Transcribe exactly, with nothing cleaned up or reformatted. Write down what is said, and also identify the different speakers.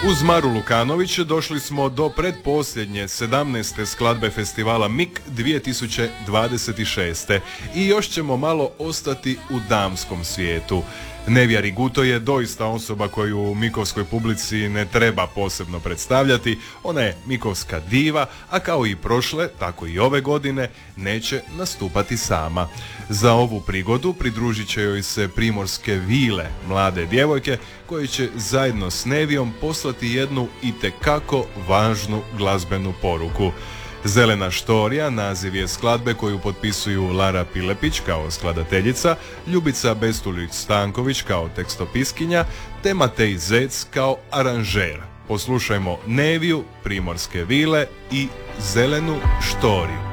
Speaker 1: Uz Maru Lukanović došli smo do predposljednje sedamnaeste skladbe festivala M I K dvije tisuće dvadeset šest. I još ćemo malo ostati u damskom svijetu. Nevija Riguto je doista osoba koju u mikovskoj publici ne treba posebno predstavljati. Ona je mikovska diva, a kao i prošle, tako i ove godine neće nastupati sama. Za ovu prigodu pridružit će joj se Primorske vile, mlade djevojke, koje će zajedno s Nevijom poslati jednu itekako važnu glazbenu poruku. Zelena štorija naziv je skladbe koju potpisuju Lara Pilepić kao skladateljica, Ljubica Bestulić-Stanković kao tekstopiskinja, te Matej Zec kao aranžer. Poslušajmo Neviju, Primorske vile i Zelenu štoriju.